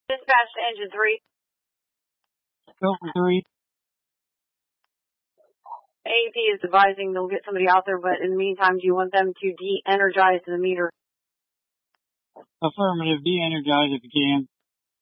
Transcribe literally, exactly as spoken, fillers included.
Dispatch to engine three. Go for three. A A P is advising they'll get somebody out there, but in the meantime, do you want them to de-energize the meter? Affirmative, de-energize if you can.